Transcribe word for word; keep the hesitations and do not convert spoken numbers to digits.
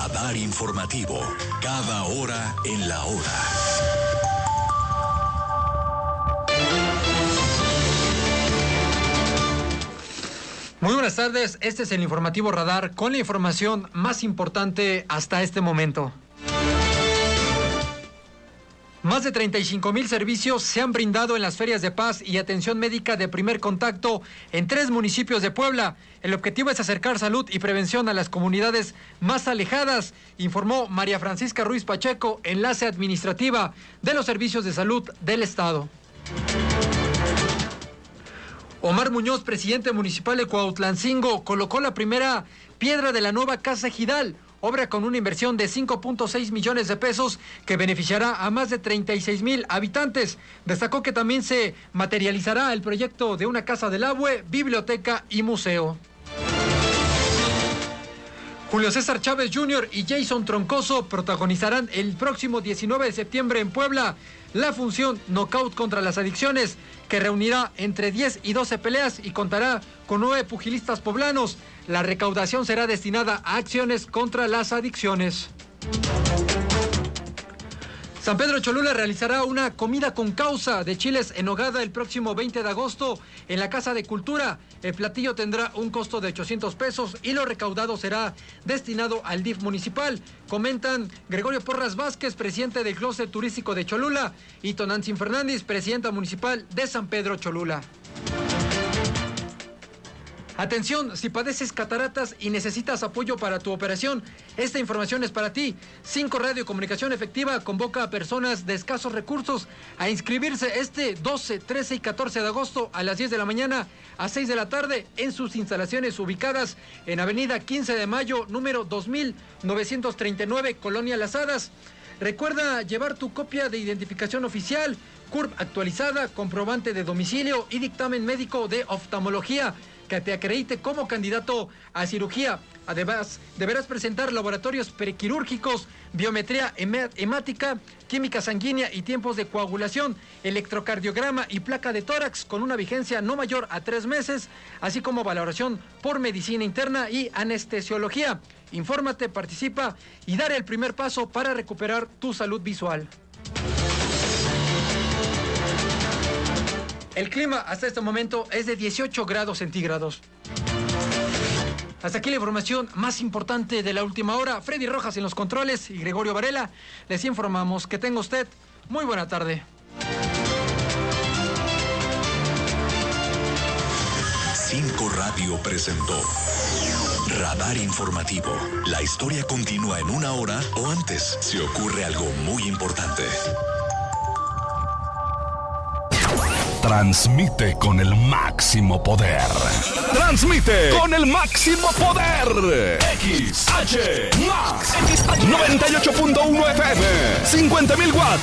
Radar informativo. Cada hora en la hora. Muy buenas tardes, este es el informativo Radar con la información más importante hasta este momento. Más de treinta y cinco mil servicios se han brindado en las ferias de paz y atención médica de primer contacto en tres municipios de Puebla. El objetivo es acercar salud y prevención a las comunidades más alejadas, informó María Francisca Ruiz Pacheco, enlace administrativa de los servicios de salud del Estado. Omar Muñoz, presidente municipal de Cuautlancingo, colocó la primera piedra de la nueva Casa Ejidal, obra con una inversión de cinco punto seis millones de pesos que beneficiará a más de treinta y seis mil habitantes. Destacó que también se materializará el proyecto de una casa del agua, biblioteca y museo. Julio César Chávez junior y Jason Troncoso protagonizarán el próximo diecinueve de septiembre en Puebla la función Knockout contra las adicciones, que reunirá entre diez y doce peleas y contará con nueve pugilistas poblanos. La recaudación será destinada a acciones contra las adicciones. San Pedro Cholula realizará una comida con causa de chiles en nogada el próximo veinte de agosto en la Casa de Cultura. El platillo tendrá un costo de ochocientos pesos y lo recaudado será destinado al D I F municipal. Comentan Gregorio Porras Vázquez, presidente del Clúster Turístico de Cholula, y Tonantzin Fernández, presidenta municipal de San Pedro Cholula. Atención, si padeces cataratas y necesitas apoyo para tu operación, esta información es para ti. Cinco Radio y Comunicación Efectiva convoca a personas de escasos recursos a inscribirse este doce, trece y catorce de agosto a las diez de la mañana a seis de la tarde en sus instalaciones ubicadas en Avenida quince de mayo, número dos mil novecientos treinta y nueve, Colonia Las Hadas. Recuerda llevar tu copia de identificación oficial, C U R P actualizada, comprobante de domicilio y dictamen médico de oftalmología que te acredite como candidato a cirugía. Además, deberás presentar laboratorios prequirúrgicos, biometría hemática, química sanguínea y tiempos de coagulación, electrocardiograma y placa de tórax con una vigencia no mayor a tres meses, así como valoración por medicina interna y anestesiología. Infórmate, participa y daré el primer paso para recuperar tu salud visual. El clima hasta este momento es de dieciocho grados centígrados. Hasta aquí la información más importante de la última hora. Freddy Rojas en los controles y Gregorio Varela. Les informamos que tenga usted muy buena tarde. Cinco Radio presentó Radar Informativo. La historia continúa en una hora o antes si ocurre algo muy importante. Transmite con el máximo poder. Transmite con el máximo poder. X H Max noventa y ocho punto uno F M, cincuenta mil watts